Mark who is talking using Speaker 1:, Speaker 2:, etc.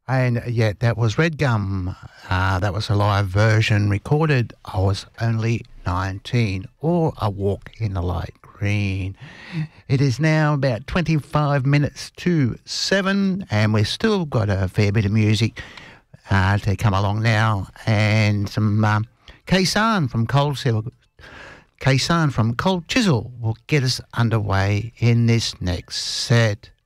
Speaker 1: And yeah, that was Red Gum. That was a live version recorded. I was only 19, or A Walk in the Light Green. It is now about 25 minutes to 7, and we've still got a fair bit of music to come along now, and some Kaysan from Cold Chisel will get us underway in this next set.